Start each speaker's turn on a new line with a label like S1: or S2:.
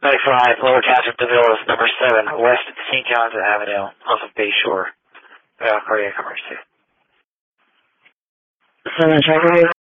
S1: 95, Lower Catherine DeVille, number 7, West St. John's Avenue, off of Bay Shore. Cardiac emergency.
S2: 7 Charlie.